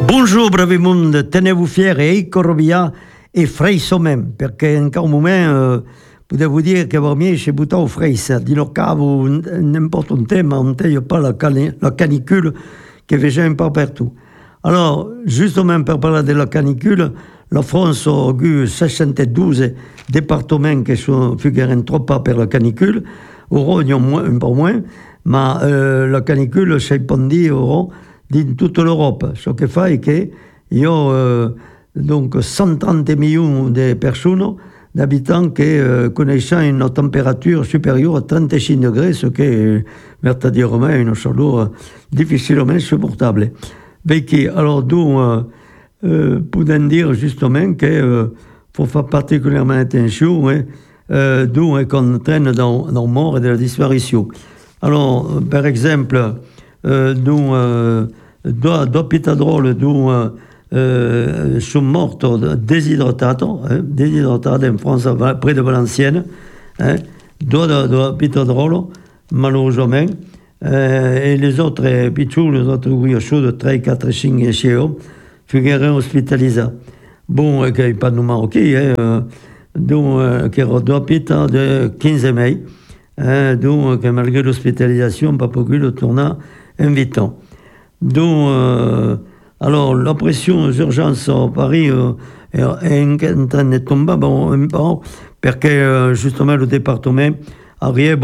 Bonjour bravi tenez-vous fiers e Corobia e freiso même, perché in un moment potevo vous dire che vormie chez Boutao freisa, di lo cavo n'importe un tema, on ne pas la canicule qui fait un peu partout. Alors, justement, pour parler de la canicule, la France a eu 72 départements qui sont figurés trop pas per la canicule, il y a un peu moins, mais la canicule s'est pendue dans toute l'Europe. Ce qui fait qu'il y a donc 130 millions de personnes, d'habitants qui connaissent une température supérieure à 35 degrés, ce qui est vertadirement une chaleur difficilement supportable. Alors, donc, pouvons dire justement qu'il faut faire particulièrement attention, d'où qu'on traîne dans la mort et de la disparition. Alors, par exemple, deux pitadroles sont morts déshydratés en France, près de Valenciennes. Deux pitadroles, malheureusement. Et les autres pitchous, les autres guillochous de 3, 4, 5 et 6 ans, furent hospitalisés. Bon, il n'y a pas de maroquis, donc, qui ont deux pitas de 15 mai, donc, malgré l'hospitalisation, pas pu le tourner en 8 ans. Donc, alors, la pression aux urgences à Paris est en train de tomber un peu, parce que, justement, le département arrive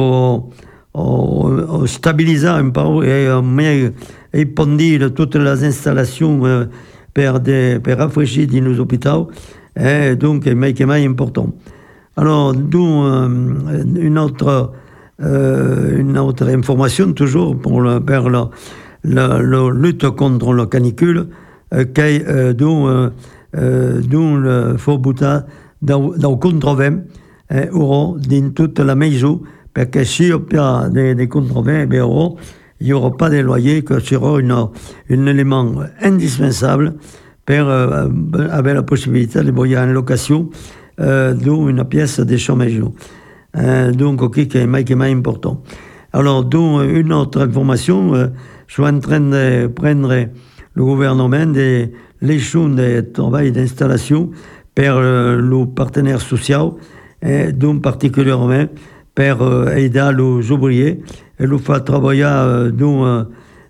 à stabiliser un peu et pondir toutes les installations pour rafraîchir dans nos hôpitaux, et donc c'est important. Alors, d'où une autre information, toujours pour la lutte contre la canicule, dont le faut bouter dans 80 euros dans toute la maison, parce que si il y a des 80 euros, il n'y aura pas de loyer, que sera un élément indispensable pour avoir la possibilité de voyer en location d'une pièce de chômage. Donc, qui est important. Alors, donc, une autre information, je suis en train de prendre le gouvernement des leçons de travail d'installation pour le partenaire social, donc particulièrement pour aider les ouvriers et le faire travailler dans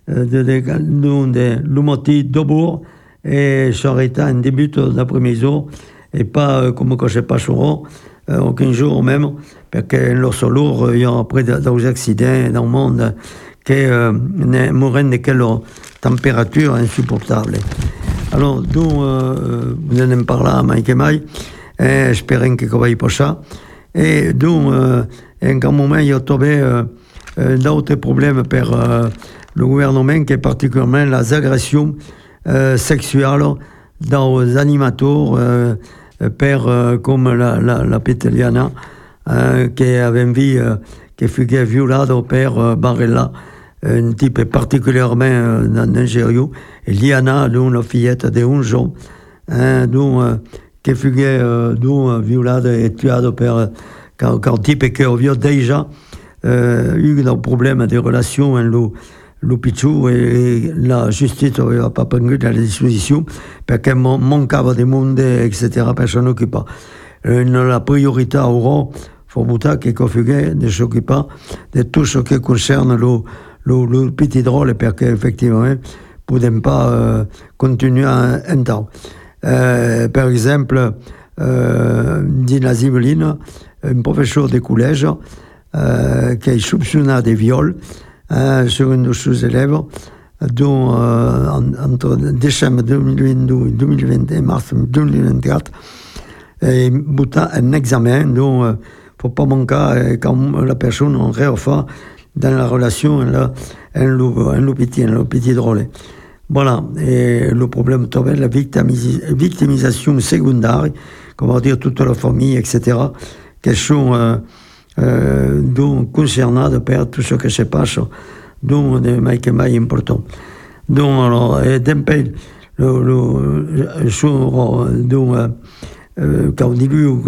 le motif d'Aubourg et s'arrêter en début d'après-midi et pas comme quand je passe aucun jour même, parce que leur lourd, il y a après des accidents dans le monde qui mourent de quelle température insupportable. Alors, donc, vous en avez parlé à Mike et Mike, espérons que ça va y passer. Et donc, en un moment, il y a trouvé d'autres problèmes pour le gouvernement, qui est particulièrement les agressions sexuelles dans les animateurs, comme la Pételiana, qui avait vu qui fut violée par Barella, un type particulièrement dangereux, et Liana, la fillette de 11 ans, qui fut violée et tuée par un type qui avait déjà eu des problèmes de relations avec le pichou, et la justice n'avait pas pris la disposition parce qu'il manquait de monde, etc. Personne n'occupe. La priorité aura, faut bouter qui configure de s'occuper de tout ce qui concerne le petit drôle, parce qu'effectivement, ne pouvons pas continuer un temps. Par exemple, Dina Zimeline, un professeur de collège, qui est soupçonné de viol sur une de ses élèves, dont entre décembre 2022 et 2021, mars 2024, et bouta un examen dont il ne faut pas manquer quand la personne en refait dans la relation un petit drôle. Voilà, et le problème est la victimisation secondaire, comment dire, toute la famille, etc., qui sont donc concernées par tout ce qui se passe, donc de Mike important. Donc, alors, quand on dit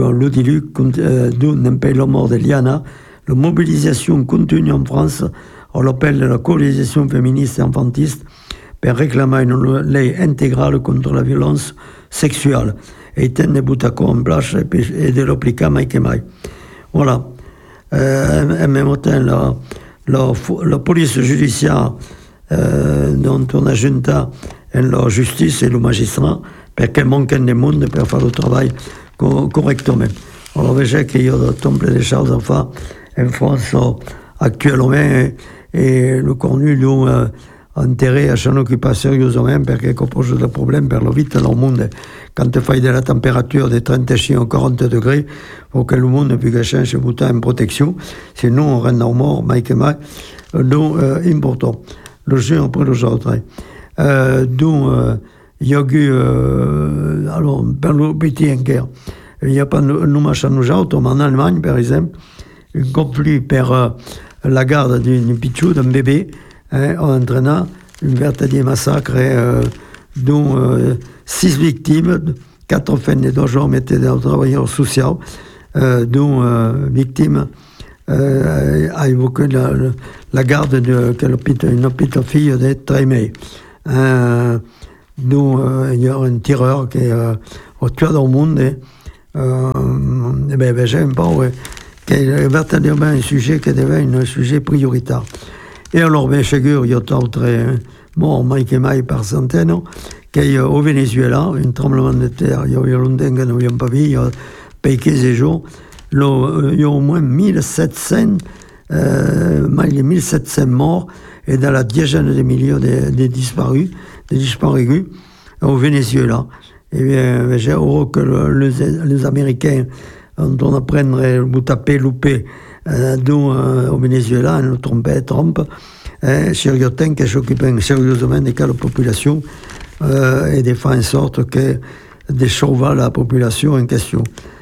d'un pays la mort de Liana, la mobilisation continue en France, on l'appelle la coalisation féministe et enfantiste, per réclamer une lei intégrale contre la violence sexuelle et tenne buttacò en place et de l'appliquer mai che mai. Voilà. En même temps, la police judiciaire dont on a junta la justice et le magistrat perché manquent de monde per faire le travail correctement. Alors, veig que hi ha tot ple de choses à faire en France actuellement et le cornu a intérêt à s'en occuper sérieusement perché pose des problèmes per la vita del monde. Quand tu fais de la température de 35 ou 40 degrés, il faut que le monde puisse changer en protection, sinon on rend mort, mai que mai, donc important. Le jeu après les autres. Donc, il y a eu, alors, per le petit en guerre, il n'y a pas només a nosaltres, mais en Allemagne, par exemple, un conflit per la garde d'un pitchou, d'un bébé, a entraîné un véritable massacre dont 6 victimes, 4 femmes et 2 hommes étaient des travailleurs sociaux, dont victime a évoqué la garde d'une petite fille de 3 mois. Donc il y a un tireur qui a tué dans le monde. J'aime pas, qui est véritablement un sujet qui devient un sujet prioritaire. Et alors, bien sûr, il y a d'autres morts, mai que mai, par centaines, qu'il y a au Venezuela, un tremblement de terre, il y a longtemps que nous n'avions pas vu, il y a 15 jours, il y a au moins 1700 morts, et dans la dizaine de milliers de disparus au Venezuela. Eh bien, j'ai heureux que les Américains, on apprendrait le tapé loupé au Venezuela, ne trompait Trump, Chiriotin qui s'occupent sérieusement de la population et de faire en sorte que de sauver la population en question.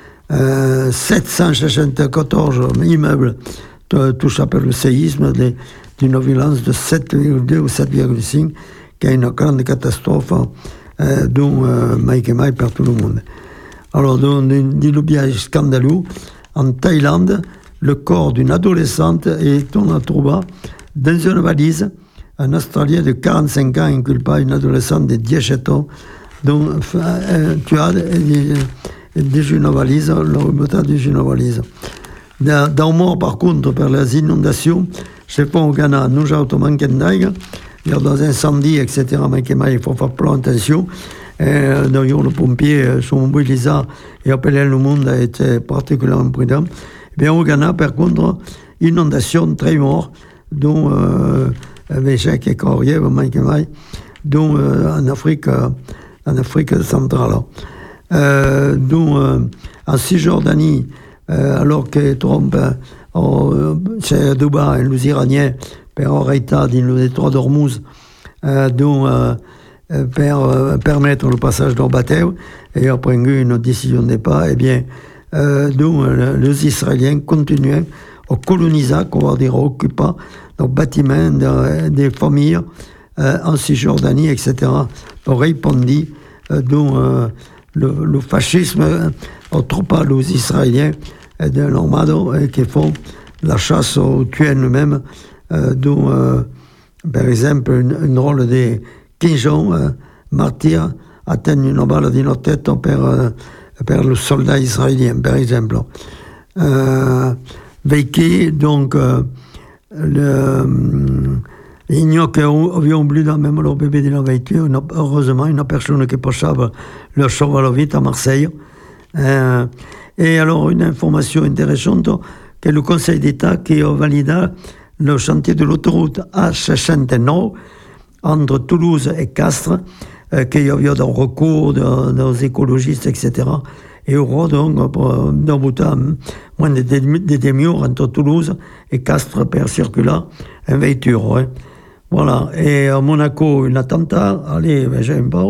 774 immeubles touchés par le séisme d'une violence de 7,2 ou 7,5, qui est une grande catastrophe dont mai que mai per tout le monde. Alors, dans un diluviage scandaleux, en Thaïlande, le corps d'une adolescente est trouvé dans une valise. Un Australien de 45 ans inculpa une adolescente de 17 ans dont tuée dans une valise, le remontant dans une valise. Dans le mort, par contre, par les inondations, c'est pas au Ghana, nous avons manqué d'aigua. Il y a des incendies, etc. Mais il faut faire plein attention. D'ailleurs, les pompiers sont mobilisés et appelés le monde a été particulièrement prudent. Bien, au Ghana, par contre, inondation très mort, dont Véchec et Corrier, dont en Afrique centrale. Dont en Cisjordanie, alors que Trump, c'est Dubaï, les Iraniens, per arrêter dans le détroit d'Ormuz, dont permettre le passage d'un bateau et a pris une décision de départ, eh bien, dont les Israéliens continuent à coloniser, qu'on va dire, à occuper nos bâtiments des familles en Cisjordanie, etc., pour répondre dont le fascisme attrape les Israéliens de l'armada qui font la chasse aux tués eux-mêmes, dont, par exemple, un rôle de 15 ans, martyrs, atteignent une balle dans la tête per le soldat israélien, par exemple. Vécu, donc, il n'y a qu'avions oublié même le bébé de la voiture, heureusement, une personne qui passava leur sauver la vie à Marseille. Et alors, une information intéressante, que le Conseil d'État qui a validé le chantier de l'autoroute A69 entre Toulouse et Castres, qu'il y avait des recours des écologistes, etc. Et au donc, dans moins de demi-heure entre Toulouse et Castres pour circuler en voiture. Ouais. Voilà. Et à Monaco, un attentat, allez, j'aime pas,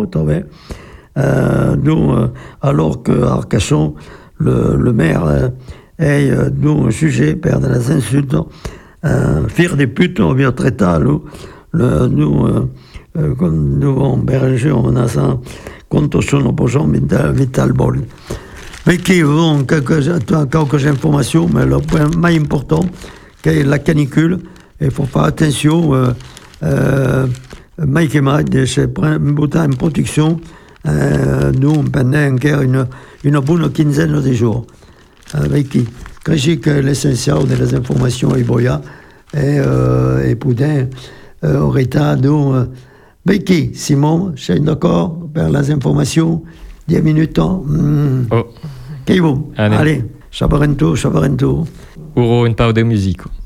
alors qu'à Arcachon, le maire est jugé pour des insultes, faire des putes, on vient traiter nous devons Bérenger en menaçant contre son opposant Vital Bol. Mais qui ont quelques informations, mais le point plus important, c'est la canicule. Il faut faire attention, Mike et Mike, c'est en production, nous, pendant une bonne quinzaine de jours. Avec qui? Quand j'ai que l'essentiel des informations et Boya, et Poudin, Rita, nous, avec qui? Simon, je suis d'accord, pour les informations, 10 minutes, Oh. Allez, chabarento. Uro une part de musique.